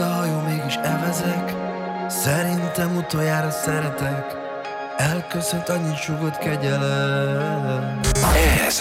hajó, mégis evezek. Szerintem utoljára szeretek. Elköszönt, annyit sugott kegyelem. Ez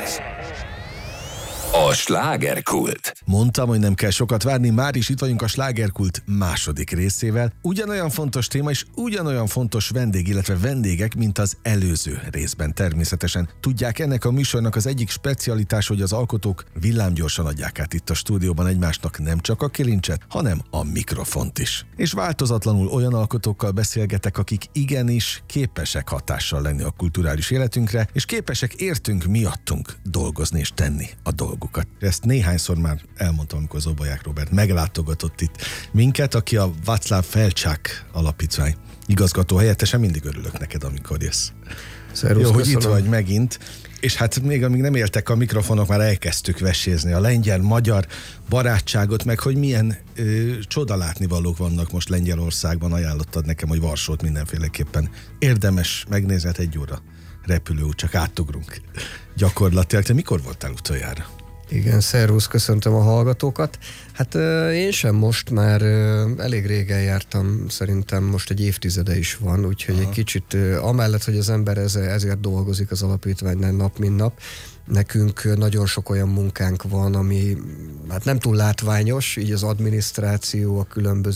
a slágerkult. Mondtam, hogy nem kell sokat várni, már is itt vagyunk a slágerkult második részével. Ugyanolyan fontos téma és ugyanolyan fontos vendég, illetve vendégek, mint az előző részben természetesen. Tudják, ennek a műsornak az egyik specialitás, hogy az alkotók villámgyorsan adják át itt a stúdióban egymásnak nem csak a kilincset, hanem a mikrofont is. És változatlanul olyan alkotókkal beszélgetek, akik igenis képesek hatással lenni a kulturális életünkre, és képesek értünk miattunk dolgozni és tenni a dolgokat. Ezt néhányszor már elmondtam, amikor Zobolyák Róbert meglátogatott itt minket, aki a Václav Felcsák Alapítvány igazgató helyettese. Mindig örülök neked, amikor jössz. Szervusz, jó, hogy köszönöm. itt vagy megint. És hát még amíg nem éltek a mikrofonok, már elkezdtük vesézni a lengyel-magyar barátságot, meg hogy milyen csoda látnivalók vannak most Lengyelországban. Ajánlottad nekem, hogy Varsót mindenféleképpen érdemes megnézni, hát 1 óra repülőút, csak átugrunk gyakorlatilag. Te mikor voltál utoljára? Igen, szervusz, köszöntöm a hallgatókat. Hát én sem most, már elég régen jártam, szerintem most egy évtizede is van, úgyhogy egy kicsit amellett, hogy az ember ezért dolgozik az alapítványnál nap, mint nap, nekünk nagyon sok olyan munkánk van, ami hát nem túl látványos, így az adminisztráció, a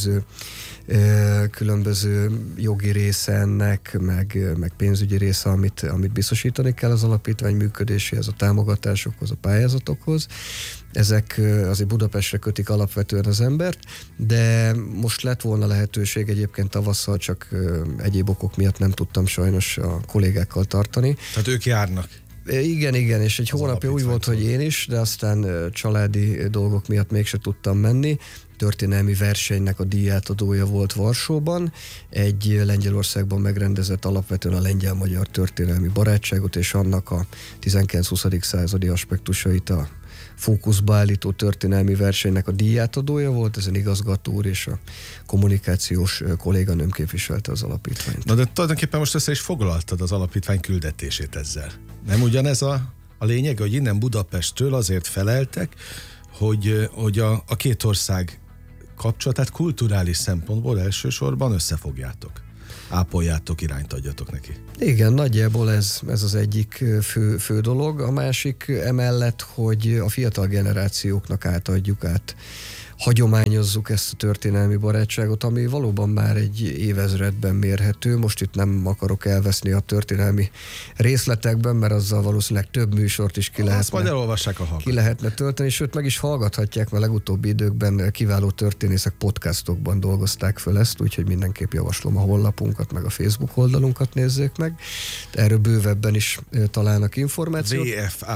különböző jogi része ennek, meg pénzügyi része, amit biztosítani kell az alapítvány működéséhez, a támogatásokhoz, a pályázatokhoz. Ezek azért Budapestre kötik alapvetően az embert, de most lett volna lehetőség egyébként tavasszal, csak egyéb okok miatt nem tudtam sajnos a kollégákkal tartani. Tehát ők járnak. Igen, és egy hónapja úgy volt, hogy én is, de aztán családi dolgok miatt mégse tudtam menni. Történelmi versenynek a díjátadója volt Varsóban, egy Lengyelországban megrendezett alapvetően a lengyel-magyar történelmi barátságot, és annak a 19-20. századi aspektusait a fókuszba állító történelmi versenynek a díjátadója volt, ezen igazgató úr és a kommunikációs kolléganőm képviselte az alapítványt. Na de tulajdonképpen most össze is foglaltad az alapítvány küldetését ezzel. Nem ugyanez a lényeg, hogy innen Budapesttől azért feleltek, hogy a két ország kapcsolatát kulturális szempontból elsősorban összefogjátok. Ápoljátok, irányt adjatok neki. Igen, nagyjából ez az egyik fő dolog. A másik emellett, hogy a fiatal generációknak átadjuk, hagyományozzuk ezt a történelmi barátságot, ami valóban már egy évezredben mérhető. Most itt nem akarok elveszni a történelmi részletekben, mert azzal valószínűleg több műsort is majd elolvassák a hallgatók. Ki lehetne tölteni, sőt meg is hallgathatják, mert legutóbbi időkben kiváló történészek podcastokban dolgozták föl ezt, úgyhogy mindenképp javaslom a honlapunkat, meg a Facebook oldalunkat nézzék meg. Erről bővebben is találnak információt.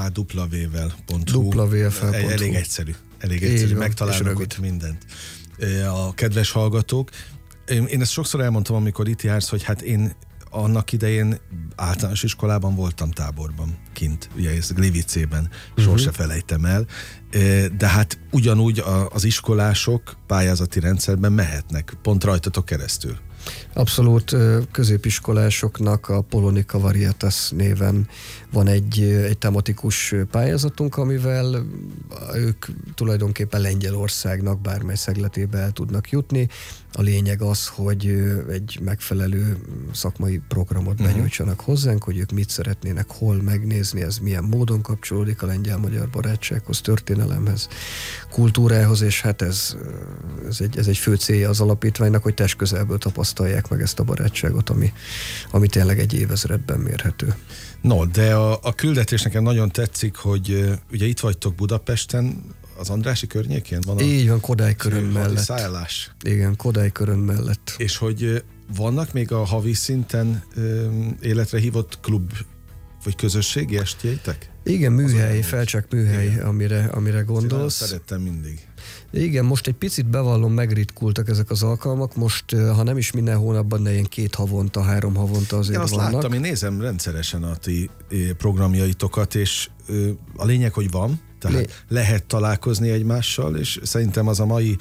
wfaw.hu Elég egyszerű. Megtalálnak ott mindent. A kedves hallgatók, én ezt sokszor elmondtam, amikor itt jársz, hogy hát én annak idején általános iskolában voltam táborban kint, ugye ez Glivicében, sose felejtem el, de hát ugyanúgy az iskolások pályázati rendszerben mehetnek, pont rajtatok keresztül. Abszolút, középiskolásoknak a Polonika Varietas néven van egy tematikus pályázatunk, amivel ők tulajdonképpen Lengyelországnak bármely szegletébe el tudnak jutni. A lényeg az, hogy egy megfelelő szakmai programot benyújtsanak hozzánk, hogy ők mit szeretnének hol megnézni, ez milyen módon kapcsolódik a lengyel-magyar barátsághoz, történelemhez, kultúrához, és hát ez egy fő célja az alapítványnak, hogy testközelből tapasztalják meg ezt a barátságot, ami tényleg egy évezredben mérhető. No, de a küldetés nekem nagyon tetszik, hogy ugye itt vagytok Budapesten, az Andrássy környékén van Így van, Kodály körön mellett. Szállás. Igen, Kodály körön mellett. És hogy vannak még a havi szinten életre hívott klub vagy közösségi estjeitek? Igen, műhely, Felcsák műhely, igen. Amire gondolsz. Szerettem mindig. Igen, most egy picit bevallom, megritkultak ezek az alkalmak. Most, ha nem is minden hónapban, de ilyen 2 havonta, 3 havonta azért vannak. Én azt láttam, én nézem rendszeresen a ti programjaitokat, és a lényeg, hogy van, tehát lehet találkozni egymással, és szerintem az a mai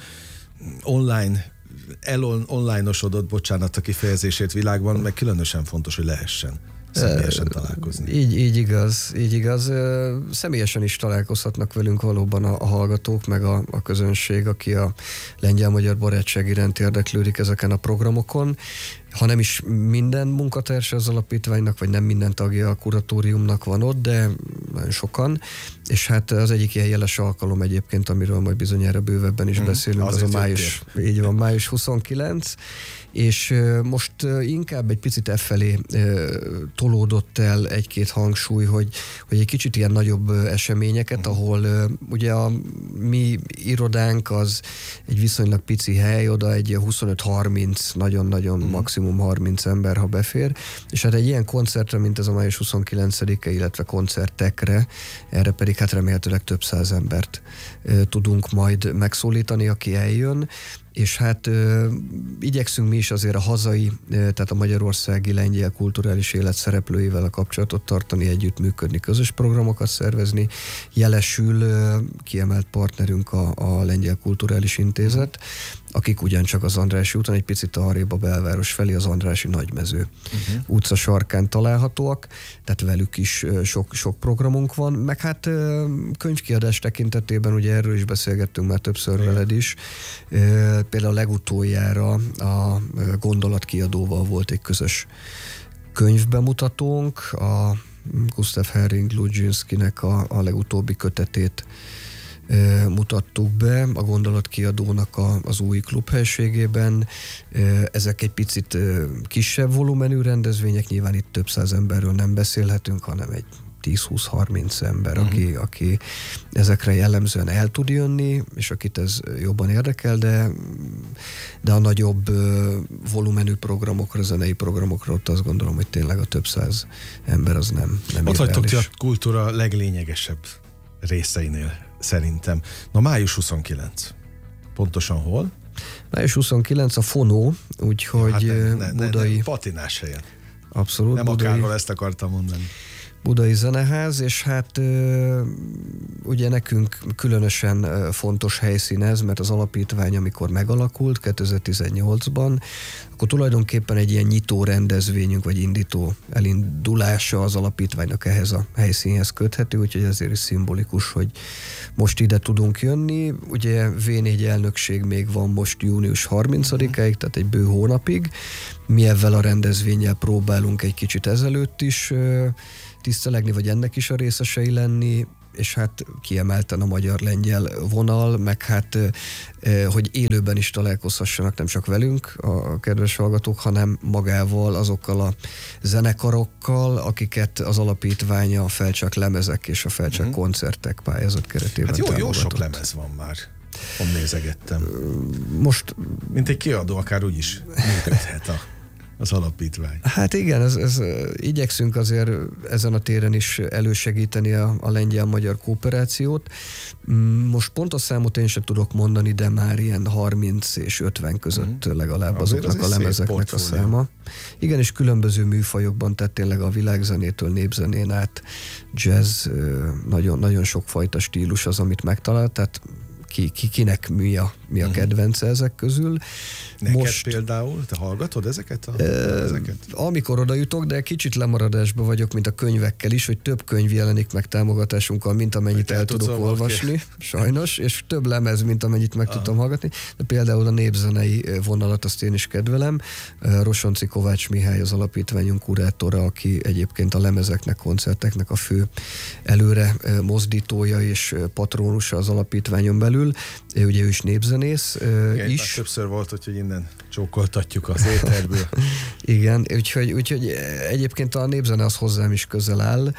online-osodott, bocsánat a kifejezését világban, meg különösen fontos, hogy lehessen személyesen találkozni. Így igaz. Személyesen is találkozhatnak velünk valóban a hallgatók, meg a közönség, aki a lengyel-magyar barátság iránt érdeklődik ezeken a programokon. Ha nem is minden munkatársa az alapítványnak, vagy nem minden tagja a kuratóriumnak van ott, de nagyon sokan. És hát az egyik ilyen jeles alkalom egyébként, amiről majd bizonyára bővebben is beszélünk, az a május 29, és most inkább egy picit felé tolódott el egy-két hangsúly, hogy egy kicsit ilyen nagyobb eseményeket, ahol ugye a mi irodánk az egy viszonylag pici hely, oda egy 25-30, nagyon-nagyon maximum 30 ember, ha befér, és hát egy ilyen koncertre, mint ez a május 29-e, illetve koncertekre, erre pedig hát remélhetőleg több száz embert tudunk majd megszólítani, aki eljön, és hát igyekszünk mi is azért a hazai, tehát a magyarországi lengyel kulturális élet szereplőivel a kapcsolatot tartani, együttműködni, közös programokat szervezni. Jelesül kiemelt partnerünk a Lengyel Kulturális Intézet, akik ugyancsak az Andrássy úton, egy picit arrébb a belváros felé, az Andrássy Nagymező utca sarkán találhatóak, tehát velük is sok programunk van, meg hát könyvkiadás tekintetében, ugye erről is beszélgettünk már többször veled is, például legutoljára a Gondolatkiadóval volt egy közös könyvbemutatónk, a Gustav Herring Luginskinek a legutóbbi kötetét mutattuk be a Gondolatkiadónak az új klubhelységében. Ezek egy picit kisebb volumenű rendezvények, nyilván itt több száz emberről nem beszélhetünk, hanem egy 10-20-30 ember, aki ezekre jellemzően el tud jönni, és akit ez jobban érdekel, de a nagyobb volumenű programokra, zenei programokra ott azt gondolom, hogy tényleg a több száz ember az nem ott vagytok ti a kultúra leglényegesebb részeinél, szerintem. Na, május 29. Pontosan hol? Május 29 a Fonó, úgyhogy budai... patinás helyen. Abszolút. Nem budai, akárhol ezt akartam mondani. Budai Zeneház, és hát ugye nekünk különösen fontos helyszín ez, mert az alapítvány, amikor megalakult 2018-ban, akkor tulajdonképpen egy ilyen nyitó rendezvényünk, vagy elindulása az alapítványnak ehhez a helyszínhez köthető, úgyhogy ezért is szimbolikus, hogy most ide tudunk jönni. Ugye V4 elnökség még van most június 30-áig, tehát egy bő hónapig. Mi ezzel a rendezvénnyel próbálunk egy kicsit ezelőtt is tisztelegni, vagy ennek is a részesei lenni, és hát kiemelten a magyar-lengyel vonal, meg hát, hogy élőben is találkozhassanak nem csak velünk a kedves hallgatók, hanem magával, azokkal a zenekarokkal, akiket az alapítvány a Felcsak lemezek és a Felcsak koncertek pályázat keretében támogatott. Hát jó sok lemez van már. Nézegettem. Most... Mint egy kiadó, akár úgy is működhet az alapítvány. Hát igen, igyekszünk azért ezen a téren is elősegíteni a lengyel-magyar kooperációt. Most pontos számot én sem tudok mondani, de már ilyen 30 és 50 között legalább azoknak a lemezeknek a száma. Igen, és különböző műfajokban, tehát tényleg a világzenétől népzenén át jazz, nagyon, nagyon sokfajta stílus az, amit megtalált, tehát kinek mi a kedvence ezek közül. Neked most, például? Te hallgatod ezeket? Amikor oda jutok, de kicsit lemaradásban vagyok, mint a könyvekkel is, hogy több könyv jelenik meg támogatásunkkal, mint amennyit el tudok olvasni, sajnos, és több lemez, mint amennyit meg tudtam hallgatni. De például a népzenei vonalat azt én is kedvelem. Rosonci Kovács Mihály az alapítványunk kurátora, aki egyébként a lemezeknek, koncerteknek a fő előre mozdítója és patrónusa az alapítványon belül. Ugye ő is népzenész is. Többször volt, hogy innen csókoltatjuk az éterből. Igen, úgyhogy egyébként a népzene az hozzám is közel áll.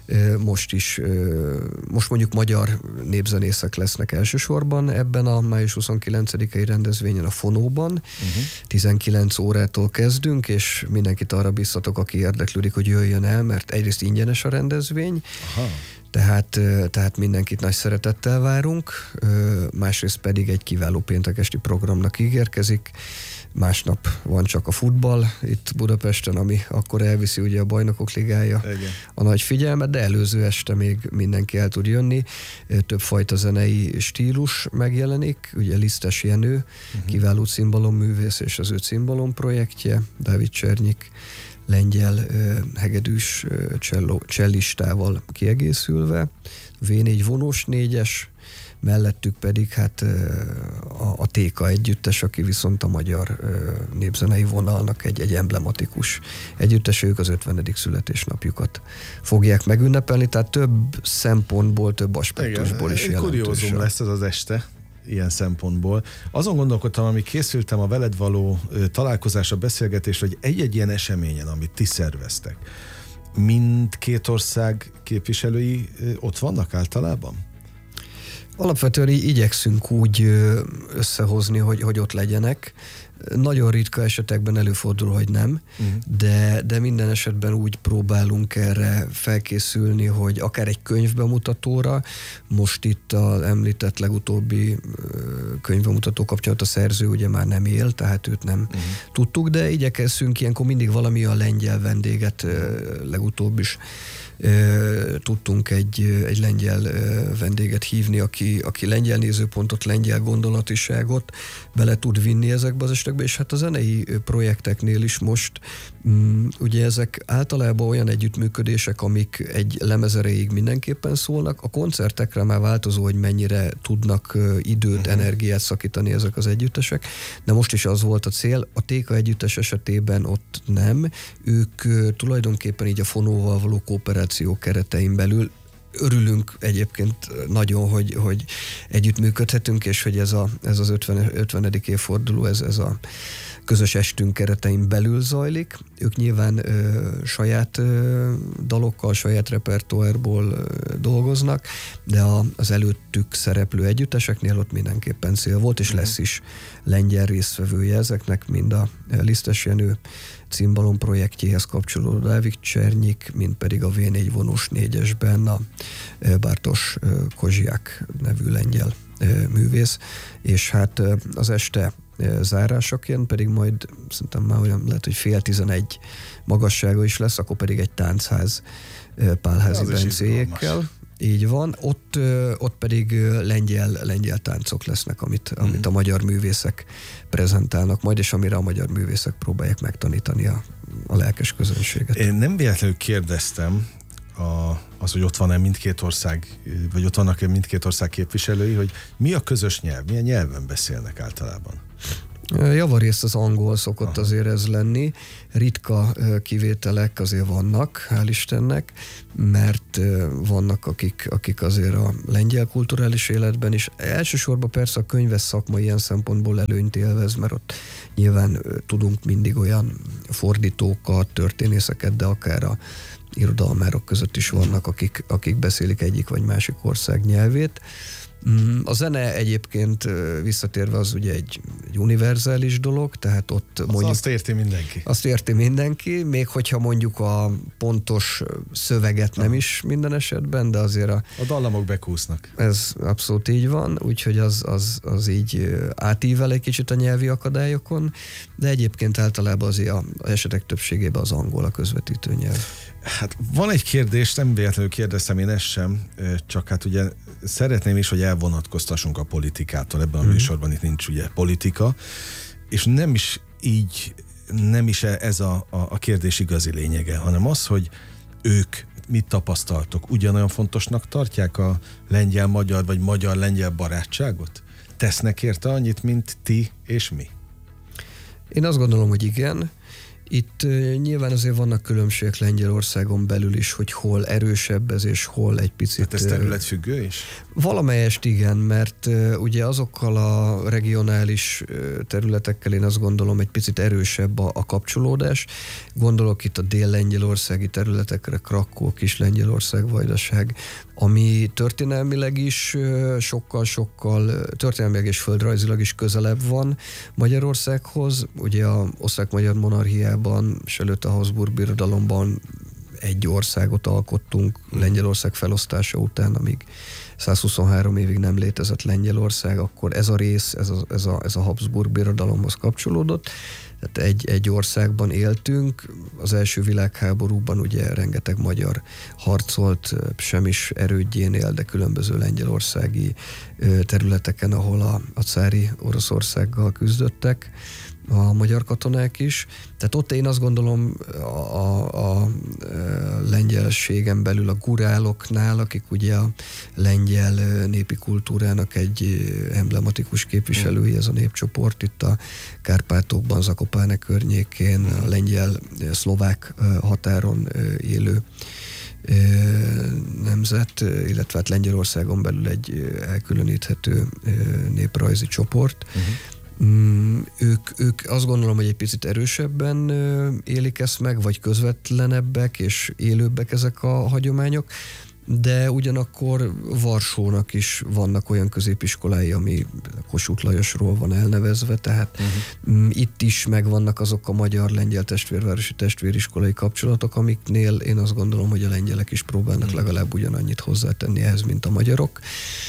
Most mondjuk magyar népzenészek lesznek elsősorban ebben a május 29-i rendezvényen a Fonóban. 19 órától kezdünk, és mindenkit arra biztatok, aki érdeklődik, hogy jöjjön el, mert egyrészt ingyenes a rendezvény, tehát mindenkit nagy szeretettel várunk, másrészt pedig egy kiváló péntekesti programnak ígérkezik. Másnap van csak a futball itt Budapesten, ami akkor elviszi ugye a Bajnokok Ligája a nagy figyelmet, de előző este még mindenki el tud jönni. Többfajta zenei stílus megjelenik, ugye Lisztes Jenő, kiváló cimbalomművész és az ő cimbalom projektje, Dávid Csernyik lengyel hegedűs csellistával kiegészülve, V4 vonós négyes, mellettük pedig hát a Téka együttes, aki viszont a magyar népzenei vonalnak egy emblematikus együttes, ők az 50. születésnapjukat fogják megünnepelni, tehát több szempontból, több aspektusból is jelentős. Kuriózum lesz ez az este, ilyen szempontból. Azon gondolkodtam, amíg készültem a veled való találkozásra, beszélgetésre, hogy egy-egy ilyen eseményen, amit ti szerveztek, mindkét ország képviselői ott vannak általában? Alapvetően igyekszünk úgy összehozni, hogy ott legyenek. Nagyon ritka esetekben előfordul, hogy nem, de minden esetben úgy próbálunk erre felkészülni, hogy akár egy könyvbemutatóra, most itt az említett legutóbbi könyvbemutató kapcsán a szerző ugye már nem él, tehát őt nem tudtuk, de igyekszünk ilyenkor mindig valami a lengyel vendéget, legutóbb is tudtunk egy lengyel vendéget hívni, aki lengyel nézőpontot, lengyel gondolatiságot bele tud vinni ezekbe az estekbe, és hát a zenei projekteknél is most ugye ezek általában olyan együttműködések, amik egy lemez erejéig mindenképpen szólnak, a koncertekre már változó, hogy mennyire tudnak időt, energiát szakítani ezek az együttesek, de most is az volt a cél, a Téka együttes esetében ott nem, ők tulajdonképpen így a Fonóval való kooperáció keretein belül örülünk egyébként nagyon, hogy együttműködhetünk, és hogy ez az 50. évforduló, ez a közös estünk keretein belül zajlik. Ők nyilván saját dalokkal, saját repertoárból dolgoznak, de az előttük szereplő együtteseknél ott mindenképpen cél volt, és lesz is lengyel résztvevője ezeknek, mind a Lisztes Jenő cimbalom projektjéhez kapcsolódó Dávid Csernyik, mint pedig a V4 vonós négyesben a Bartosz Kozsiák nevű lengyel művész, és hát az este zárásaként pedig majd szerintem már olyan lehet, hogy 10:30 magassága is lesz, akkor pedig egy táncház Pálházi Bencéjékkel. Így van. Ott pedig lengyel táncok lesznek, amit a magyar művészek prezentálnak majd, és amire a magyar művészek próbálják megtanítani a lelkes közönséget. Én nem véletlenül kérdeztem hogy ott van-e mindkét ország, vagy ott vannak-e mindkét ország képviselői, hogy mi a közös nyelv, milyen nyelven beszélnek általában? Javarészt az angol szokott azért ez lenni, ritka kivételek azért vannak, hál' Istennek, mert vannak akik azért a lengyel kulturális életben is. Elsősorban persze a könyves szakma ilyen szempontból előnyt élvez, mert ott nyilván tudunk mindig olyan fordítókat, történészeket, de akár a irodalmárok között is vannak, akik beszélik egyik vagy másik ország nyelvét. A zene egyébként visszatérve az ugye egy univerzális dolog, tehát ott mondjuk... Azt érti mindenki. Azt érti mindenki, még hogyha mondjuk a pontos szöveget nem is minden esetben, de azért a dallamok bekúsznak. Ez abszolút így van, úgyhogy az így átível egy kicsit a nyelvi akadályokon, de egyébként általában azért az esetek többségében az angol a közvetítő nyelv. Hát van egy kérdés, nem véletlenül kérdeztem én ezt sem, csak hát ugye szeretném is, hogy elvonatkoztassunk a politikától, ebben a műsorban itt nincs ugye politika, és nem is ez a kérdés igazi lényege, hanem az, hogy ők mit tapasztaltok, ugyanolyan fontosnak tartják a lengyel-magyar vagy magyar-lengyel barátságot? Tesznek érte annyit, mint ti és mi? Én azt gondolom, hogy igen. Itt nyilván azért vannak különbségek Lengyelországon belül is, hogy hol erősebb ez, és hol egy picit... Hát ez területfüggő is? Valamelyest igen, mert ugye azokkal a regionális területekkel én azt gondolom egy picit erősebb a kapcsolódás. Gondolok itt a dél-lengyelországi területekre, Krakkó, Kis-Lengyelország, Vajdaság, ami történelmileg is sokkal történelmileg és földrajzilag is közelebb van Magyarországhoz. Ugye a osztrák-magyar monarchiában és előtt a Habsburg birodalomban egy országot alkottunk Lengyelország felosztása után, amíg 123 évig nem létezett Lengyelország, akkor ez a rész, ez a Habsburg birodalomhoz kapcsolódott. Tehát egy országban éltünk, az első világháborúban ugye rengeteg magyar harcolt, sem is erődjénél, de különböző lengyelországi területeken, ahol a cári Oroszországgal küzdöttek a magyar katonák is. Tehát ott én azt gondolom a lengyelségen belül a guráloknál, akik ugye a lengyel népi kultúrának egy emblematikus képviselői, ez a népcsoport, itt a Kárpátokban, Zakopáne környékén, a lengyel-szlovák határon élő nemzet, illetve hát Lengyelországon belül egy elkülöníthető néprajzi csoport. Ők azt gondolom, hogy egy picit erősebben élik ezt meg, vagy közvetlenebbek és élőbbek ezek a hagyományok, de ugyanakkor Varsónak is vannak olyan középiskolái, ami Kossuth Lajosról van elnevezve, tehát itt is megvannak azok a magyar-lengyel testvérvárosi testvériskolai kapcsolatok, amiknél én azt gondolom, hogy a lengyelek is próbálnak legalább ugyanannyit hozzátenni ehhez, mint a magyarok.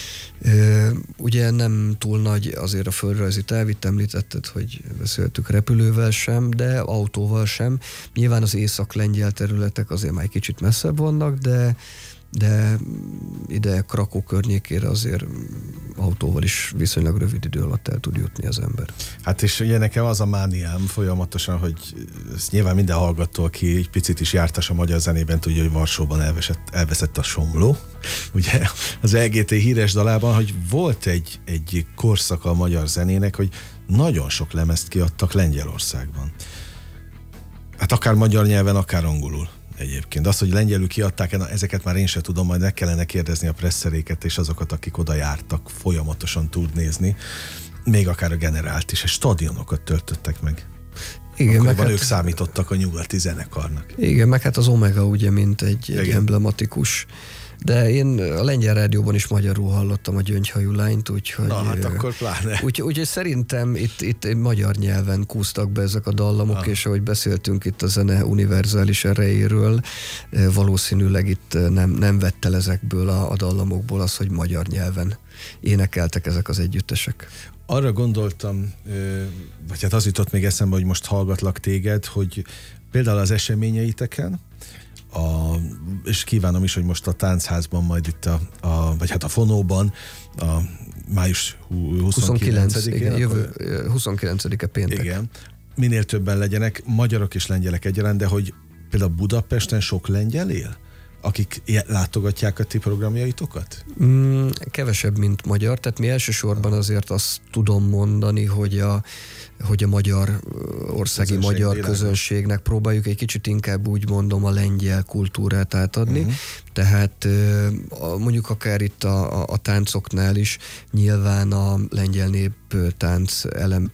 Ugye nem túl nagy azért a földrajzi táv, itt említetted, hogy beszéltük repülővel sem, de autóval sem. Nyilván az észak-lengyel területek azért már egy kicsit messzebb vannak, de ide Krakó környékére azért autóval is viszonylag rövid idő alatt el tud jutni az ember. Hát és ugye nekem az a mániám folyamatosan, hogy nyilván minden hallgató, aki egy picit is jártas a magyar zenében, tudja, hogy Varsóban elveszett a Somló. Ugye az LGT híres dalában, hogy volt egy korszaka a magyar zenének, hogy nagyon sok lemezt kiadtak Lengyelországban. Hát akár magyar nyelven, akár angolul. Egyébként. Az, hogy lengyelül kiadták, ezeket már én sem tudom, majd meg kellene kérdezni a presszeréket és azokat, akik oda jártak folyamatosan turnézni, még akár a generált is, és stadionokat töltöttek meg. Igen, meg hát, ők számítottak a nyugati zenekarnak. Igen, meg hát az Omega ugye, mint egy emblematikus. De én a lengyel rádióban is magyarul hallottam a Gyöngyhajú lányt, úgyhogy... Na, hát akkor pláne. Úgyhogy szerintem itt magyar nyelven kúztak be ezek a dallamok, és ahogy beszéltünk itt a zene univerzális erejéről, valószínűleg itt nem vett el ezekből a dallamokból az, hogy magyar nyelven énekeltek ezek az együttesek. Arra gondoltam, vagy hát az jutott még eszembe, hogy most hallgatlak téged, hogy például az eseményeiteken, és kívánom is, hogy most a Táncházban, majd itt vagy hát a Fonóban, a május 29-én. Igen, jövő 29-e péntek. Igen. Minél többen legyenek, magyarok és lengyelek egyaránt, de hogy például Budapesten sok lengyel él? Akik látogatják a ti programjaitokat? Kevesebb, mint magyar, tehát mi elsősorban azért azt tudom mondani, hogy a magyar országi magyar közönségnek próbáljuk egy kicsit inkább úgy mondom a lengyel kultúrát átadni. Tehát mondjuk akár itt a táncoknál is nyilván a lengyel néptánc elem